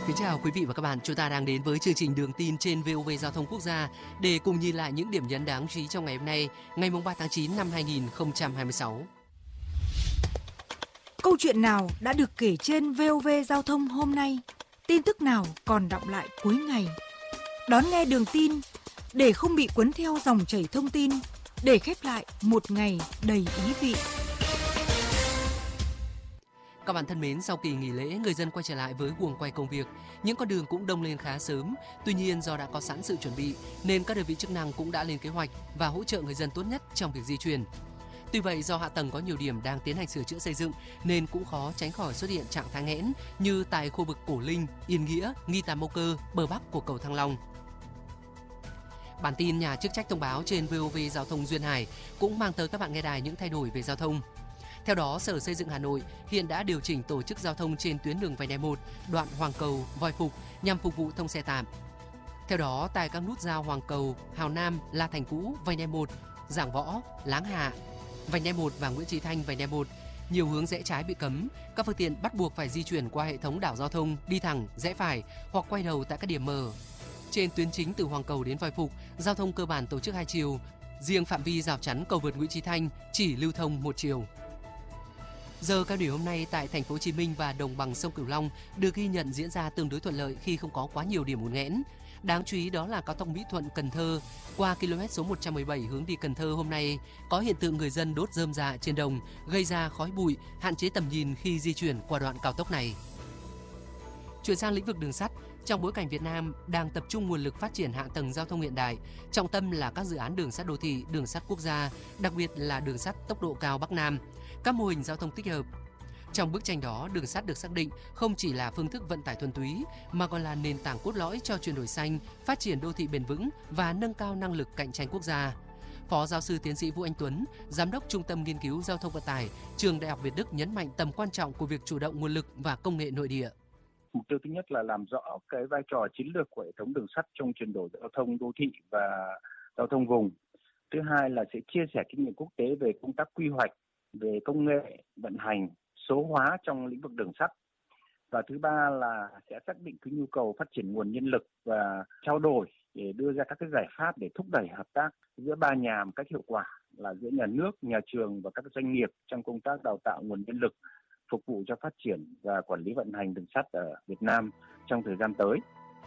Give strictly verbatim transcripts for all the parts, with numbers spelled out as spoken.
Kính chào quý vị và các bạn, chúng ta đang đến với chương trình Đường tin trên vê o vê Giao thông Quốc gia để cùng nhìn lại những điểm nhấn đáng chú ý trong ngày hôm nay, ngày ba tháng chín năm hai nghìn không trăm hai mươi sáu. Câu chuyện nào đã được kể trên vê o vê Giao thông hôm nay? Tin tức nào còn đọng lại cuối ngày? Đón nghe Đường tin để không bị cuốn theo dòng chảy thông tin, để khép lại một ngày đầy ý vị. Các bạn thân mến, sau kỳ nghỉ lễ, người dân quay trở lại với guồng quay công việc. Những con đường cũng đông lên khá sớm. Tuy nhiên, do đã có sẵn sự chuẩn bị, nên các đơn vị chức năng cũng đã lên kế hoạch và hỗ trợ người dân tốt nhất trong việc di chuyển. Tuy vậy, do hạ tầng có nhiều điểm đang tiến hành sửa chữa xây dựng, nên cũng khó tránh khỏi xuất hiện trạng thái nghẽn như tại khu vực Cổ Linh, Yên Nghĩa, Nghi Tàm Âu Cơ, bờ bắc của cầu Thăng Long. Bản tin nhà chức trách thông báo trên vê o vê Giao thông Duyên Hải cũng mang tới các bạn nghe đài những thay đổi về giao thông. Theo đó, Sở Xây dựng Hà Nội hiện đã điều chỉnh tổ chức giao thông trên tuyến đường vành đai một, đoạn Hoàng Cầu, Voi Phục nhằm phục vụ thông xe tạm. Theo đó, tại các nút giao Hoàng Cầu, Hào Nam, La Thành Cũ, vành đai một, Giảng Võ, Láng Hạ, vành đai một và Nguyễn Chí Thanh, vành đai một, nhiều hướng rẽ trái bị cấm. Các phương tiện bắt buộc phải di chuyển qua hệ thống đảo giao thông, đi thẳng, rẽ phải hoặc quay đầu tại các điểm mở. Trên tuyến chính từ Hoàng Cầu đến Voi Phục, giao thông cơ bản tổ chức hai chiều. Riêng phạm vi rào chắn cầu vượt Nguyễn Chí Thanh chỉ lưu thông một chiều. Giờ cao điểm hôm nay tại thành phố Hồ Chí Minh và đồng bằng sông Cửu Long được ghi nhận diễn ra tương đối thuận lợi khi không có quá nhiều điểm ùn nghẽn. Đáng chú ý đó là cao tốc Mỹ Thuận - Cần Thơ qua km số một trăm mười bảy hướng đi Cần Thơ hôm nay có hiện tượng người dân đốt rơm rạ trên đồng gây ra khói bụi, hạn chế tầm nhìn khi di chuyển qua đoạn cao tốc này. Chuyển sang lĩnh vực đường sắt, trong bối cảnh Việt Nam đang tập trung nguồn lực phát triển hạ tầng giao thông hiện đại, trọng tâm là các dự án đường sắt đô thị, đường sắt quốc gia, đặc biệt là đường sắt tốc độ cao Bắc Nam, các mô hình giao thông tích hợp. Trong bức tranh đó, đường sắt được xác định không chỉ là phương thức vận tải thuần túy mà còn là nền tảng cốt lõi cho chuyển đổi xanh, phát triển đô thị bền vững và nâng cao năng lực cạnh tranh quốc gia. Phó giáo sư tiến sĩ Vũ Anh Tuấn, giám đốc Trung tâm Nghiên cứu Giao thông Vận tải, Trường Đại học Việt Đức nhấn mạnh tầm quan trọng của việc chủ động nguồn lực và công nghệ nội địa. Mục tiêu thứ nhất là làm rõ cái vai trò chiến lược của hệ thống đường sắt trong chuyển đổi giao thông đô thị và giao thông vùng. Thứ hai là sẽ chia sẻ kinh nghiệm quốc tế về công tác quy hoạch, về công nghệ, vận hành, số hóa trong lĩnh vực đường sắt. Và thứ ba là sẽ xác định cái nhu cầu phát triển nguồn nhân lực và trao đổi để đưa ra các cái giải pháp để thúc đẩy hợp tác giữa ba nhà một cách hiệu quả, là giữa nhà nước, nhà trường và các doanh nghiệp trong công tác đào tạo nguồn nhân lực phục vụ cho phát triển và quản lý vận hành đường sắt ở Việt Nam trong thời gian tới.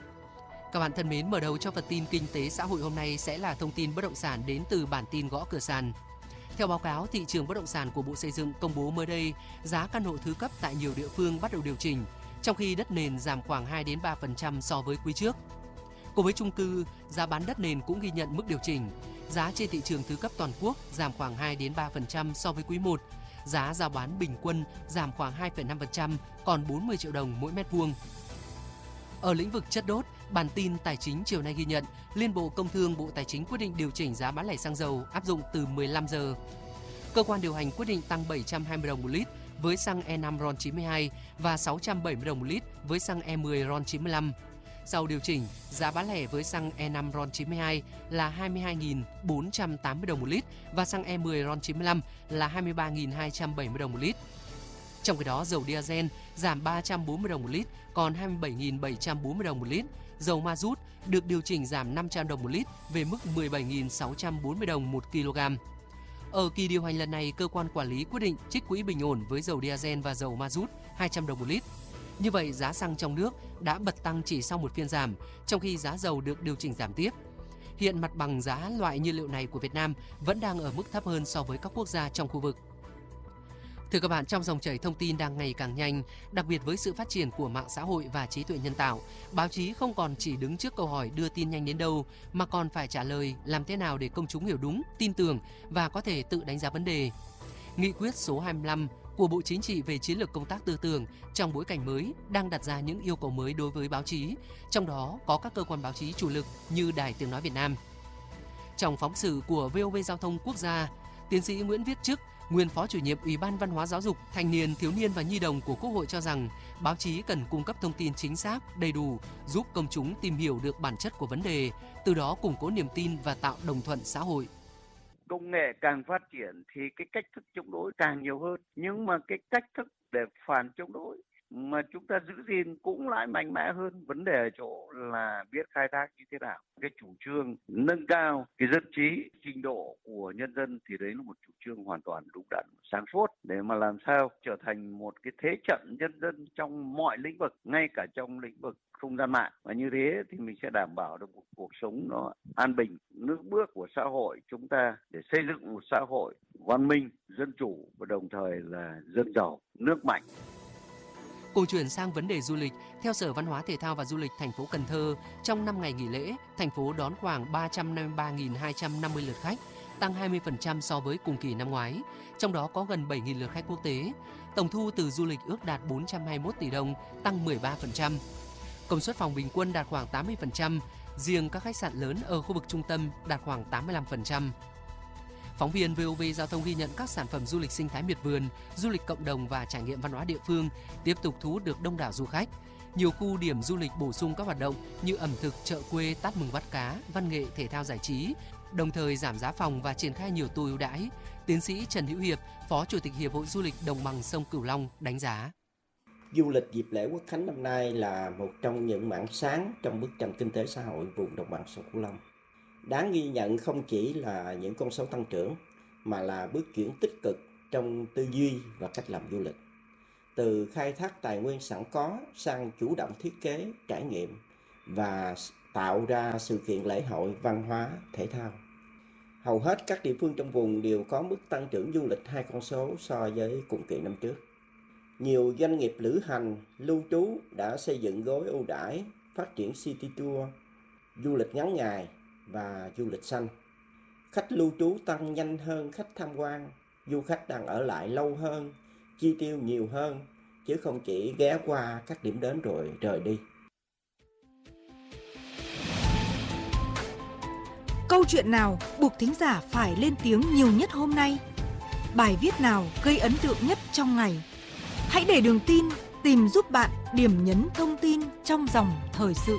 Các bạn thân mến, mở đầu cho phần tin kinh tế xã hội hôm nay sẽ là thông tin bất động sản đến từ bản tin gõ cửa sàn. Theo báo cáo thị trường bất động sản của Bộ Xây dựng công bố mới đây, giá căn hộ thứ cấp tại nhiều địa phương bắt đầu điều chỉnh, trong khi đất nền giảm khoảng hai đến ba phần trăm so với quý trước. Cùng với chung cư, giá bán đất nền cũng ghi nhận mức điều chỉnh. Giá trên thị trường thứ cấp toàn quốc giảm khoảng hai đến ba phần trăm so với quý một. Giá rao bán bình quân giảm khoảng hai phẩy năm phần trăm, còn bốn mươi triệu đồng mỗi mét vuông. Ở lĩnh vực chất đốt, bản tin tài chính chiều nay ghi nhận, Liên Bộ Công Thương, Bộ Tài chính quyết định điều chỉnh giá bán lẻ xăng dầu áp dụng từ mười lăm giờ. Cơ quan điều hành quyết định tăng bảy trăm hai mươi đồng một lít với xăng E năm RON chín mươi hai và sáu trăm bảy mươi đồng một lít với xăng E mười RON chín mươi lăm. Sau điều chỉnh, giá bán lẻ với xăng E năm RON chín mươi hai là hai mươi hai nghìn bốn trăm tám mươi đồng một lít và xăng E mười RON chín mươi lăm là hai mươi ba nghìn hai trăm bảy mươi đồng một lít. Trong khi đó, dầu diesel giảm ba trăm bốn mươi đồng một lít, còn hai mươi bảy nghìn bảy trăm bốn mươi đồng một lít. Dầu ma rút được điều chỉnh giảm năm trăm đồng một lít về mức mười bảy nghìn sáu trăm bốn mươi đồng một kg. Ở kỳ điều hành lần này, cơ quan quản lý quyết định trích quỹ bình ổn với dầu diesel và dầu ma rút hai trăm đồng một lít. Như vậy, giá xăng trong nước đã bật tăng chỉ sau một phiên giảm, trong khi giá dầu được điều chỉnh giảm tiếp. Hiện mặt bằng giá loại nhiên liệu này của Việt Nam vẫn đang ở mức thấp hơn so với các quốc gia trong khu vực. Thưa các bạn, trong dòng chảy thông tin đang ngày càng nhanh, đặc biệt với sự phát triển của mạng xã hội và trí tuệ nhân tạo, báo chí không còn chỉ đứng trước câu hỏi đưa tin nhanh đến đâu, mà còn phải trả lời làm thế nào để công chúng hiểu đúng, tin tưởng và có thể tự đánh giá vấn đề. Nghị quyết số hai mươi lăm của Bộ Chính trị về chiến lược công tác tư tưởng trong bối cảnh mới đang đặt ra những yêu cầu mới đối với báo chí, trong đó có các cơ quan báo chí chủ lực như Đài Tiếng nói Việt Nam. Trong phóng sự của vê o vê Giao thông Quốc gia, tiến sĩ Nguyễn Viết Chức, nguyên Phó Chủ nhiệm Ủy ban Văn hóa Giáo dục, Thanh niên, Thiếu niên và Nhi đồng của Quốc hội cho rằng báo chí cần cung cấp thông tin chính xác, đầy đủ, giúp công chúng tìm hiểu được bản chất của vấn đề, từ đó củng cố niềm tin và tạo đồng thuận xã hội. Công nghệ càng phát triển thì cái cách thức chống đối càng nhiều hơn, nhưng mà cái cách thức để phản chống đối mà chúng ta giữ gìn cũng lại mạnh mẽ hơn. Vấn đề ở chỗ là biết khai thác như thế nào. Cái chủ trương nâng cao cái dân trí, trình độ của nhân dân thì đấy là một chủ trương hoàn toàn đúng đắn, sáng suốt để mà làm sao trở thành một cái thế trận nhân dân trong mọi lĩnh vực, ngay cả trong lĩnh vực không gian mạng. Và như thế thì mình sẽ đảm bảo được một cuộc sống nó an bình, nước bước của xã hội chúng ta để xây dựng một xã hội văn minh, dân chủ và đồng thời là dân giàu, nước mạnh. Cùng chuyển sang vấn đề du lịch, theo Sở Văn hóa Thể thao và Du lịch thành phố Cần Thơ, trong năm ngày nghỉ lễ, thành phố đón khoảng ba trăm năm mươi ba nghìn hai trăm năm mươi lượt khách, tăng hai mươi phần trăm so với cùng kỳ năm ngoái, trong đó có gần bảy nghìn lượt khách quốc tế. Tổng thu từ du lịch ước đạt bốn trăm hai mươi mốt tỷ đồng, tăng mười ba phần trăm. Công suất phòng bình quân đạt khoảng tám mươi phần trăm, riêng các khách sạn lớn ở khu vực trung tâm đạt khoảng tám mươi lăm phần trăm. Phóng viên vê o vê Giao thông ghi nhận các sản phẩm du lịch sinh thái miệt vườn, du lịch cộng đồng và trải nghiệm văn hóa địa phương tiếp tục thu hút được đông đảo du khách. Nhiều khu điểm du lịch bổ sung các hoạt động như ẩm thực, chợ quê, tát mừng bắt cá, văn nghệ, thể thao giải trí, đồng thời giảm giá phòng và triển khai nhiều tour ưu đãi. Tiến sĩ Trần Hữu Hiệp, Phó Chủ tịch Hiệp hội Du lịch Đồng bằng sông Cửu Long đánh giá. Du lịch dịp lễ Quốc khánh năm nay là một trong những mảng sáng trong bức tranh kinh tế xã hội vùng đồng bằng sông Cửu Long. Đáng ghi nhận không chỉ là những con số tăng trưởng, mà là bước chuyển tích cực trong tư duy và cách làm du lịch. Từ khai thác tài nguyên sẵn có sang chủ động thiết kế, trải nghiệm và tạo ra sự kiện lễ hội văn hóa, thể thao. Hầu hết các địa phương trong vùng đều có mức tăng trưởng du lịch hai con số so với cùng kỳ năm trước. Nhiều doanh nghiệp lữ hành, lưu trú đã xây dựng gói ưu đãi, phát triển city tour, du lịch ngắn ngày và du lịch xanh. Khách lưu trú tăng nhanh hơn khách tham quan, du khách đang ở lại lâu hơn, chi tiêu nhiều hơn, chứ không chỉ ghé qua các điểm đến rồi rời đi. Câu chuyện nào buộc thính giả phải lên tiếng nhiều nhất hôm nay? Bài viết nào gây ấn tượng nhất trong ngày? Hãy để Đường Tin tìm giúp bạn điểm nhấn thông tin trong dòng thời sự.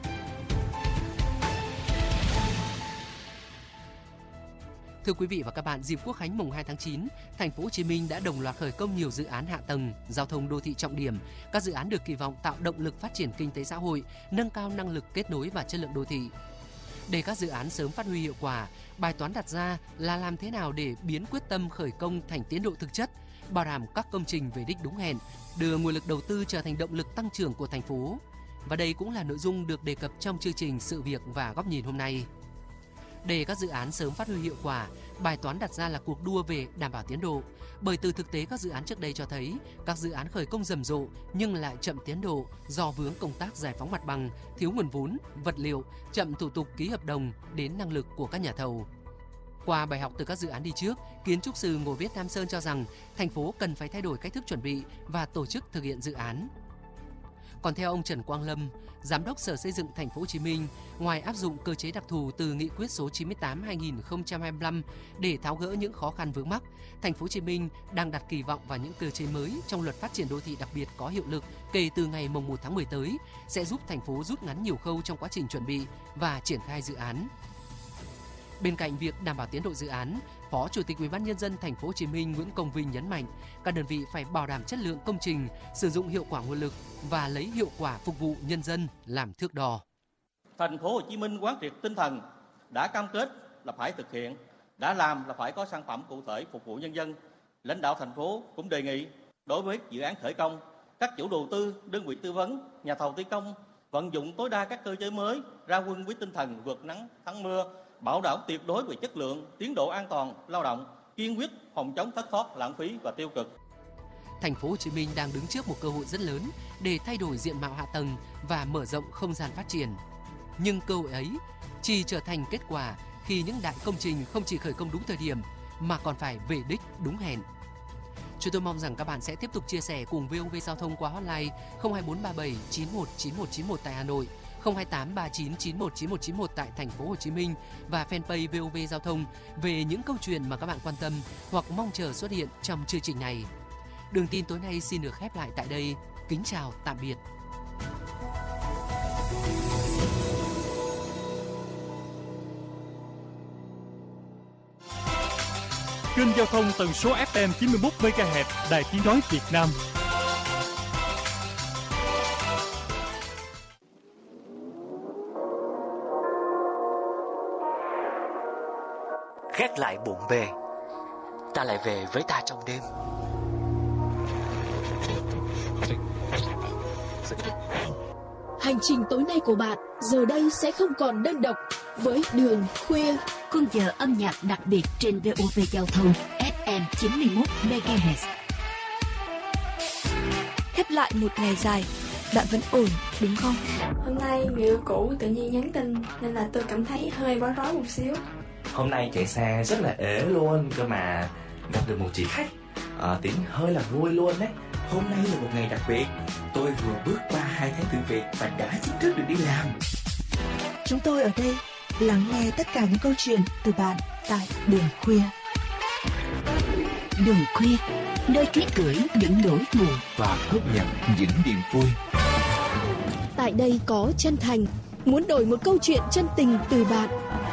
Thưa quý vị và các bạn, dịp Quốc khánh mùng hai tháng chín, thành phố Hồ Chí Minh đã đồng loạt khởi công nhiều dự án hạ tầng, giao thông đô thị trọng điểm. Các dự án được kỳ vọng tạo động lực phát triển kinh tế xã hội, nâng cao năng lực kết nối và chất lượng đô thị. Để các dự án sớm phát huy hiệu quả, bài toán đặt ra là làm thế nào để biến quyết tâm khởi công thành tiến độ thực chất, bảo đảm các công trình về đích đúng hẹn, đưa nguồn lực đầu tư trở thành động lực tăng trưởng của thành phố. Và đây cũng là nội dung được đề cập trong chương trình Sự việc và Góc nhìn hôm nay. Để các dự án sớm phát huy hiệu quả, bài toán đặt ra là cuộc đua về đảm bảo tiến độ. Bởi từ thực tế các dự án trước đây cho thấy, các dự án khởi công rầm rộ nhưng lại chậm tiến độ do vướng công tác giải phóng mặt bằng, thiếu nguồn vốn, vật liệu, chậm thủ tục ký hợp đồng đến năng lực của các nhà thầu. Qua bài học từ các dự án đi trước, kiến trúc sư Ngô Viết Nam Sơn cho rằng thành phố cần phải thay đổi cách thức chuẩn bị và tổ chức thực hiện dự án. Còn theo ông Trần Quang Lâm, Giám đốc Sở Xây dựng Thành phố Hồ Chí Minh, ngoài áp dụng cơ chế đặc thù từ Nghị quyết số chín mươi tám trên hai nghìn không trăm hai mươi lăm để tháo gỡ những khó khăn vướng mắc, Thành phố Hồ Chí Minh đang đặt kỳ vọng vào những cơ chế mới trong Luật Phát triển đô thị đặc biệt có hiệu lực kể từ ngày mùng một tháng mười tới sẽ giúp thành phố rút ngắn nhiều khâu trong quá trình chuẩn bị và triển khai dự án. Bên cạnh việc đảm bảo tiến độ dự án, Phó Chủ tịch Ủy ban nhân dân Thành phố Hồ Chí Minh Nguyễn Công Vinh nhấn mạnh, các đơn vị phải bảo đảm chất lượng công trình, sử dụng hiệu quả nguồn lực và lấy hiệu quả phục vụ nhân dân làm thước đo. Thành phố Hồ Chí Minh quán triệt tinh thần đã cam kết là phải thực hiện, đã làm là phải có sản phẩm cụ thể phục vụ nhân dân. Lãnh đạo thành phố cũng đề nghị đối với dự án khởi công, các chủ đầu tư, đơn vị tư vấn, nhà thầu thi công vận dụng tối đa các cơ chế mới, ra quân với tinh thần vượt nắng thắng mưa, bảo đảm tuyệt đối về chất lượng, tiến độ an toàn lao động, kiên quyết phòng chống thất thoát, lãng phí và tiêu cực. Thành phố Hồ Chí Minh đang đứng trước một cơ hội rất lớn để thay đổi diện mạo hạ tầng và mở rộng không gian phát triển. Nhưng cơ hội ấy chỉ trở thành kết quả khi những đại công trình không chỉ khởi công đúng thời điểm mà còn phải về đích đúng hẹn. Chúng tôi mong rằng các bạn sẽ tiếp tục chia sẻ cùng vê o vê Giao thông qua hotline không hai bốn ba bảy chín một chín một chín một tại Hà Nội, không hai tám ba chín chín một chín một chín một tại Thành phố Hồ Chí Minh và fanpage vê o vê Giao thông về những câu chuyện mà các bạn quan tâm hoặc mong chờ xuất hiện trong chương trình này. Đường tin tối nay xin được khép lại tại đây. Kính chào, tạm biệt. Kênh giao thông tần số ép em chín mươi mốt mê ga héc Đài Tiếng nói Việt Nam. gác lại bộn bề, ta lại về với ta trong đêm. Hành trình tối nay của bạn giờ đây sẽ không còn đơn độc với Đường Khuya. Khung giờ âm nhạc đặc biệt trên vê o vê Giao thông ép em chín mươi mốt mê ga héc. Khép lại một ngày dài, bạn vẫn ổn đúng không? Hôm nay người yêu cũ tự nhiên nhắn tin nên là tôi cảm thấy hơi bối rối một xíu. Hôm nay chạy xe rất là ế luôn, cơ mà gặp được một chị khách, à, tính hơi là vui luôn đấy. Hôm nay là một ngày đặc biệt, tôi vừa bước qua hai tháng thử việc và đã chính thức được đi làm. Chúng tôi ở đây lắng nghe tất cả những câu chuyện từ bạn tại Đường Khuya. Đường Khuya, nơi ký gửi những nỗi buồn và góp nhặt những niềm vui. Tại đây có chân thành, muốn đổi một câu chuyện chân tình từ bạn.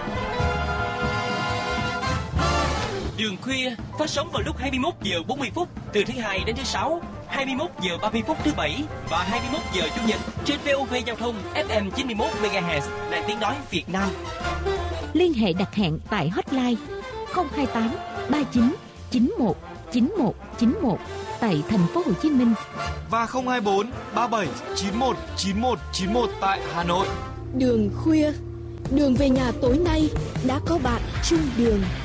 Đường Khuya phát sóng vào lúc hai mươi mốt giờ bốn mươi phút từ thứ hai đến thứ sáu, hai mươi mốt giờ ba mươi phút thứ bảy và hai mươi mốt giờ chủ nhật trên vê o vê Giao thông ép em chín mươi mốt mê ga héc, Đài Tiếng nói Việt Nam. Liên hệ đặt hẹn tại hotline không hai tám ba chín chín một chín một chín một tại thành phố Hồ Chí Minh và không hai bốn ba bảy chín một chín một chín một tại Hà Nội. Đường Khuya, đường về nhà tối nay đã có bạn chung đường.